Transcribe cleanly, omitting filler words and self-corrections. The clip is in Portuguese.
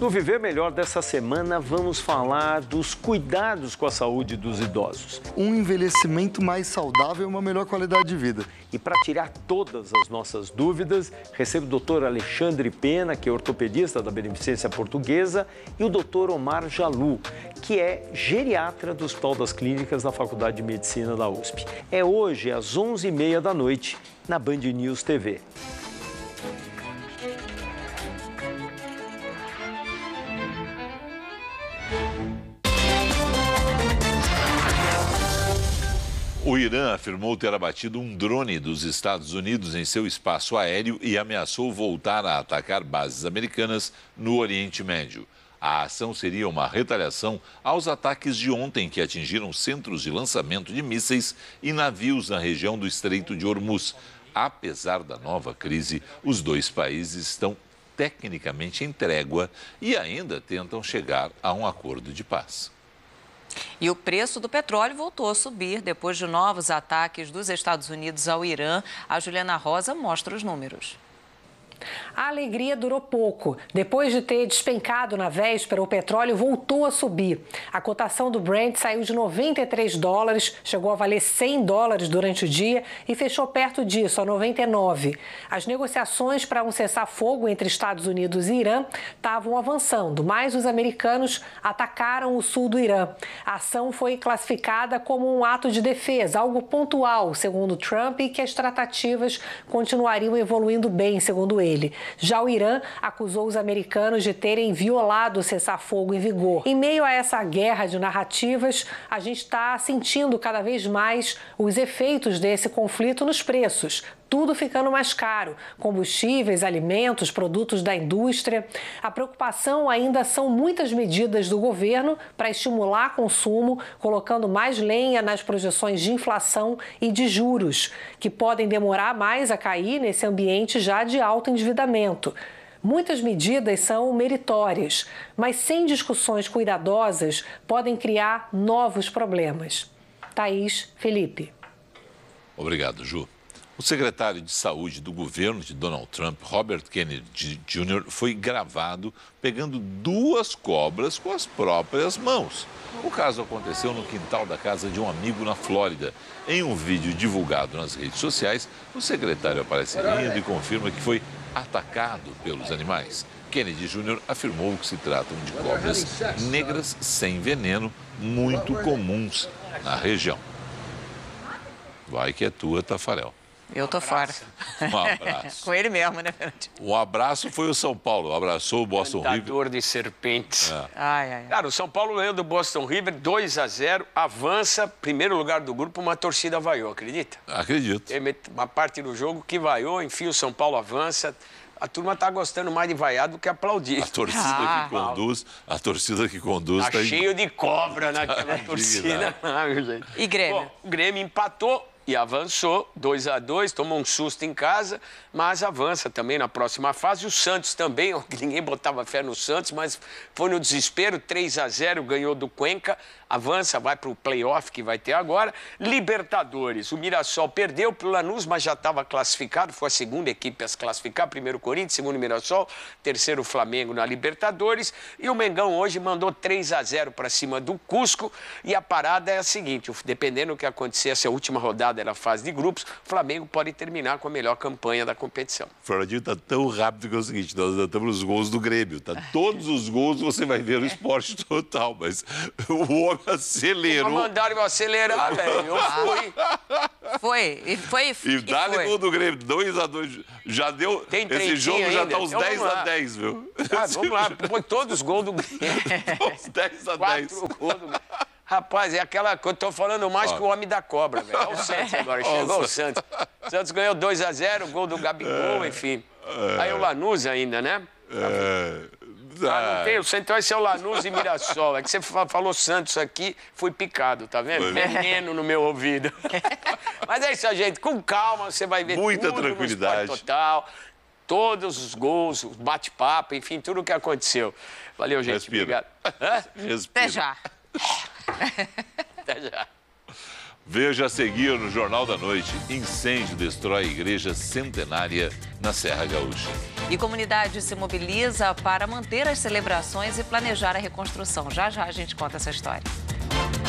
No Viver Melhor dessa semana, vamos falar dos cuidados com a saúde dos idosos. Um envelhecimento mais saudável e uma melhor qualidade de vida. E para tirar todas as nossas dúvidas, recebo o Dr. Alexandre Pena, que é ortopedista da Beneficência Portuguesa, e o Dr. Omar Jalu, que é geriatra do Hospital das Clínicas da Faculdade de Medicina da USP. É hoje, às 11h30 da noite, na Band News TV. O Irã afirmou ter abatido um drone dos Estados Unidos em seu espaço aéreo e ameaçou voltar a atacar bases americanas no Oriente Médio. A ação seria uma retaliação aos ataques de ontem que atingiram centros de lançamento de mísseis e navios na região do Estreito de Hormuz. Apesar da nova crise, os dois países estão tecnicamente em trégua e ainda tentam chegar a um acordo de paz. E o preço do petróleo voltou a subir depois de novos ataques dos Estados Unidos ao Irã. A Juliana Rosa mostra os números. A alegria durou pouco. Depois de ter despencado na véspera, o petróleo voltou a subir. A cotação do Brent saiu de $93, chegou a valer $100 durante o dia e fechou perto disso, a 99. As negociações para um cessar-fogo entre Estados Unidos e Irã estavam avançando, mas os americanos atacaram o sul do Irã. A ação foi classificada como um ato de defesa, algo pontual, segundo Trump, e que as tratativas continuariam evoluindo bem, segundo ele. Já o Irã acusou os americanos de terem violado o cessar-fogo em vigor. Em meio a essa guerra de narrativas, a gente está sentindo cada vez mais os efeitos desse conflito nos preços. Tudo ficando mais caro, combustíveis, alimentos, produtos da indústria. A preocupação ainda são muitas medidas do governo para estimular consumo, colocando mais lenha nas projeções de inflação e de juros, que podem demorar mais a cair nesse ambiente já de alto endividamento. Muitas medidas são meritórias, mas sem discussões cuidadosas podem criar novos problemas. Thaís, Felipe. Obrigado, Ju. O secretário de Saúde do governo de Donald Trump, Robert Kennedy Jr., foi gravado pegando 2 cobras com as próprias mãos. O caso aconteceu no quintal da casa de um amigo na Flórida. Em um vídeo divulgado nas redes sociais, o secretário aparece rindo e confirma que foi atacado pelos animais. Kennedy Jr. afirmou que se tratam de cobras negras sem veneno, muito comuns na região. Vai que é tua, Tafarel. Eu tô fora. Um abraço. Com ele mesmo, né, Fernando? Um abraço foi o São Paulo. Abraçou o Boston River. Matador de serpentes. É. Ai. Cara, o São Paulo ganhou do Boston River 2-0, avança, primeiro lugar do grupo, uma torcida vaiou, acredita? Acredito. Teve uma parte do jogo que vaiou, enfim, o São Paulo avança. A turma tá gostando mais de vaiar do que aplaudir. A torcida que conduz... Tá cheio de cobra naquela torcida. Meu gente. E Grêmio? Bom, o Grêmio empatou e avançou, 2-2, tomou um susto em casa, mas avança também na próxima fase. O Santos também, ninguém botava fé no Santos, mas foi no desespero, 3-0, ganhou do Cuenca, avança, vai para o play-off que vai ter agora. Libertadores, o Mirassol perdeu para o Lanús, mas já estava classificado, foi a segunda equipe a se classificar, primeiro o Corinthians, segundo o Mirassol, terceiro o Flamengo na Libertadores, e o Mengão hoje mandou 3-0 para cima do Cusco, e a parada é a seguinte, dependendo do que acontecer, essa última rodada era a fase de grupos, o Flamengo pode terminar com a melhor campanha da competição. O Fernandinho está tão rápido que é o seguinte, nós estamos nos gols do Grêmio, tá? Todos os gols você vai ver no Esporte Total, mas o homem acelerou. Mandaram eu acelerar, velho, eu fui. Foi. E dá-lhe gol do Grêmio, 2-2, já deu, esse jogo ainda já está uns 10-10, viu? Ah, vamos lá, põe todos os gols do Grêmio. Uns 10-10. 4 gols do Grêmio. Rapaz, é aquela que eu tô falando mais que o homem da cobra, velho. É o Santos agora, chegou o Santos. O Santos ganhou 2-0, gol do Gabigol, enfim. Aí o Lanús ainda, né? Não tem, o Central é o Lanús e Mirassol. É que você falou Santos aqui, fui picado, tá vendo? Veneno no meu ouvido. Mas é isso, gente, com calma, você vai ver muita tudo tranquilidade. no Esporte Total. Todos os gols, o bate-papo, enfim, tudo o que aconteceu. Valeu, gente. Respira. Obrigado. Respira. Até já. Até já. Veja a seguir no Jornal da Noite. Incêndio destrói igreja centenária na Serra Gaúcha. E comunidade se mobiliza para manter as celebrações e planejar a reconstrução. Já já a gente conta essa história.